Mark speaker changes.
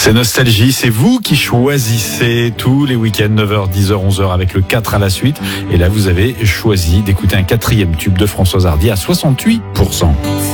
Speaker 1: C'est Nostalgie, c'est vous qui choisissez tous les week-ends 9h, 10h, 11h avec le 4 à la suite. Et là, vous avez choisi d'écouter un 4e tube de Françoise Hardy à 68%.